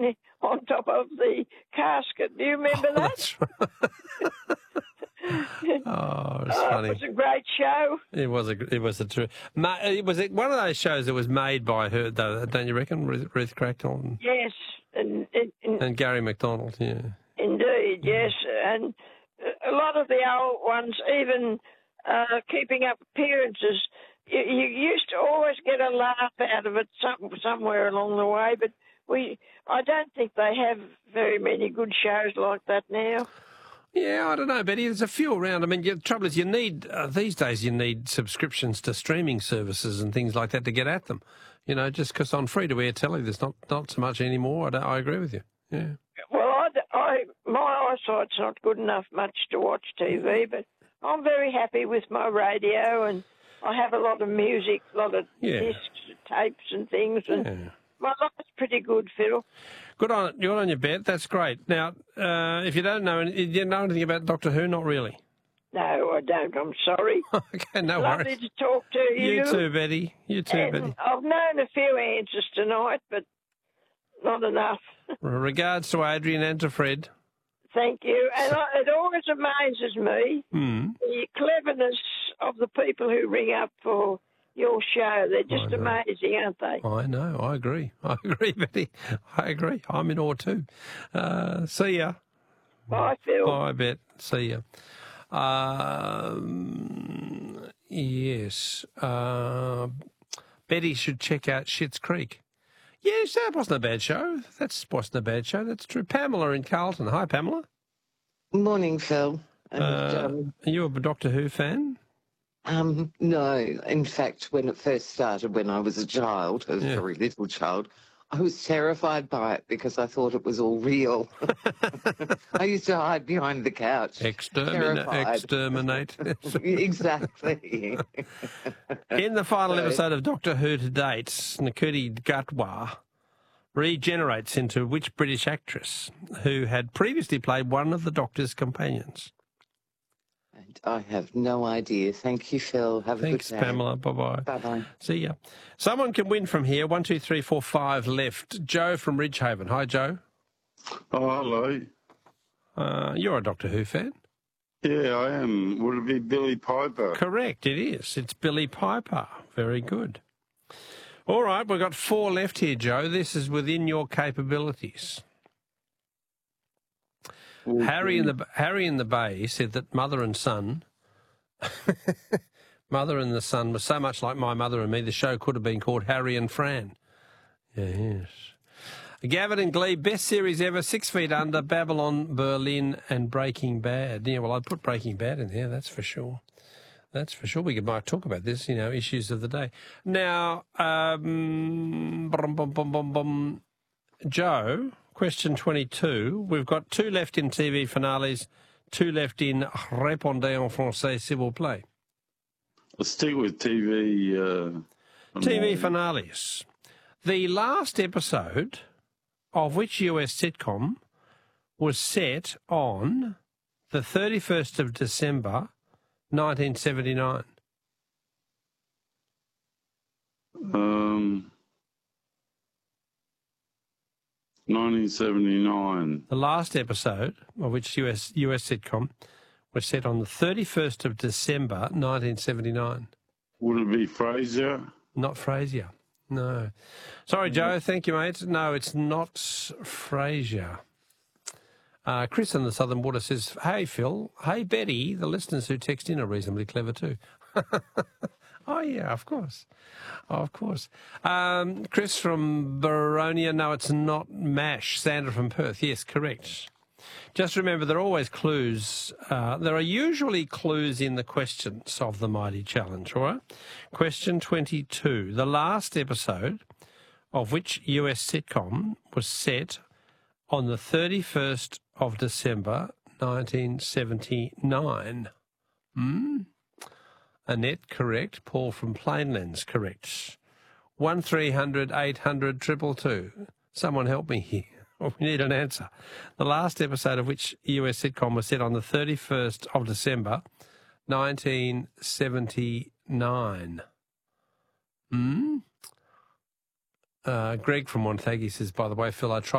on top of the casket. Do you remember that? That's right. It's funny. It was a great show. It was a true. Was it one of those shows that was made by her, though? Don't you reckon, Ruth Cracknell? Yes, and Gary McDonald. Yeah. Indeed, yes, and a lot of the old ones, even keeping up appearances. You used to always get a laugh out of it somewhere along the way, but I don't think they have very many good shows like that now. Yeah, I don't know, Betty. There's a few around. I mean, the trouble is these days you need subscriptions to streaming services and things like that to get at them. You know, just because on free-to-air telly there's not so much anymore. I agree with you. Yeah. Well, my eyesight's not good enough much to watch TV, but I'm very happy with my radio, and I have a lot of music, a lot of discs, tapes and things, and my life's pretty good, Phil. Good on your bet. That's great. Now, if you don't know, do you know anything about Doctor Who? Not really. No, I don't. I'm sorry. Okay, no Lovely worries. to talk to you. You too, Betty. You too, Betty. I've known a few answers tonight, but not enough. Regards to Adrian and to Fred. Thank you. And it always amazes me, the cleverness of the people who ring up for your show. They're just amazing, aren't they? I know. I agree. I agree, Betty. I agree. I'm in awe too. See ya. Bye, Phil. Bye, Bet. See ya. Yes. Betty should check out Schitt's Creek. Yes, that wasn't a bad show. That's true. Pamela in Carlton. Hi, Pamela. Morning, Phil. Are you a Doctor Who fan? No. In fact, when it first started, when I was a child, a very little child, I was terrified by it because I thought it was all real. I used to hide behind the couch. Exterminate. Exactly. In the final episode of Doctor Who to date, Nakuti Gatwa regenerates into which British actress who had previously played one of the Doctor's companions? And I have no idea. Thank you, Phil. Have a good day. Thanks, Pamela. Bye-bye. Bye-bye. See ya. Someone can win from here. 1, 2, 3, 4, 5 left. Joe from Ridgehaven. Hi, Joe. Oh, hello. You're a Doctor Who fan? Yeah, I am. Would it be Billy Piper? Correct, it is. It's Billy Piper. Very good. All right, we've got 4 left here, Joe. This is within your capabilities. Okay. Harry in the Bay said that Mother and Son was so much like My Mother and Me, the show could have been called Harry and Fran. Yes. Gavin and Glee, best series ever, 6 Feet Under, Babylon, Berlin and Breaking Bad. Yeah, well, I'd put Breaking Bad in there, that's for sure. That's for sure. We might talk about this, issues of the day. Now, Joe, question 22. We've got 2 left in TV finales, 2 left in Répondez en français, s'il vous plaît. I'll stick with TV. TV finales. The last episode of which US sitcom was set on the 31st of December, 1979. 1979. The last episode of which US sitcom was set on the 31st of December, 1979. Would it be Frasier? Not Frasier. No. Sorry, Joe. Thank you, mate. No, it's not Frasier. Chris in the Southern Water says, hey, Phil. Hey, Betty. The listeners who text in are reasonably clever too. Oh, yeah, of course. Of course. Chris from Baronia. No, it's not MASH. Sandra from Perth. Yes, correct. Just remember, there are always clues. There are usually clues in the questions of the Mighty Challenge, all right? Question 22. The last episode of which US sitcom was set on the 31st of December, 1979? Annette, correct. Paul from Plainlands, correct. 1300 800 222. Someone help me here. We need an answer. The last episode of which US sitcom was set on the 31st of December, 1979. Greg from Montague says, by the way, Phil, I tried